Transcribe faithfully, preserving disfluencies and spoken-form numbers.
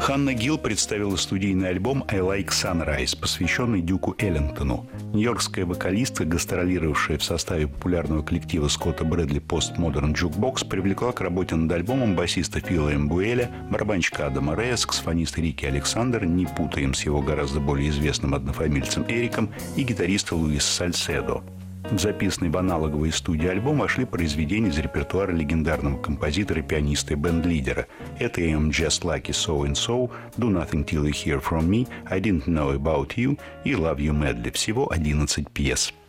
Ханна Гилл представила студийный альбом «I Like Sunrise», посвященный Дюку Эллингтону. Нью-Йоркская вокалистка, гастролировавшая в составе популярного коллектива Скотта Брэдли Postmodern Jukebox, привлекла к работе над альбомом басиста Фила Эмбуэля, барабанщика Адама Рея, саксофониста Рики Александер, не путаем с его гораздо более известным однофамильцем Эриком, и гитариста Луиса Сальседо. В записанный в аналоговой студии альбом вошли произведения из репертуара легендарного композитора, пианиста и бенд-лидера. Это «I'm Just Lucky So and So», «Do Nothing Till You Hear From Me», «I Didn't Know About You» и «Love You Madly». Всего одиннадцать пьес.